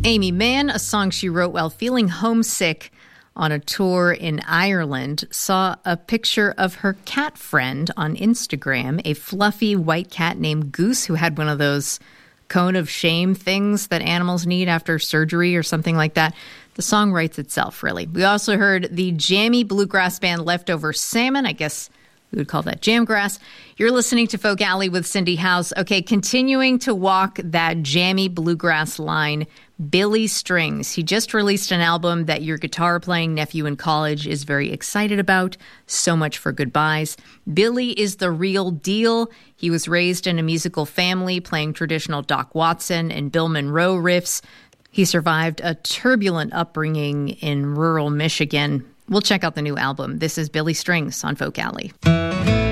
Amy Mann, a song she wrote while feeling homesick on a tour in Ireland, saw a picture of her cat friend on Instagram, a fluffy white cat named Goose who had one of those cone of shame things that animals need after surgery or something like that. The song writes itself, really. We also heard the jammy bluegrass band Leftover Salmon. I guess we would call that jamgrass. You're listening to Folk Alley with Cindy House. Okay, continuing to walk that jammy bluegrass line, Billy Strings. He just released an album that your guitar-playing nephew in college is very excited about. So Much for Goodbyes. Billy is the real deal. He was raised in a musical family playing traditional Doc Watson and Bill Monroe riffs. He survived a turbulent upbringing in rural Michigan. We'll check out the new album. This is Billy Strings on Folk Alley.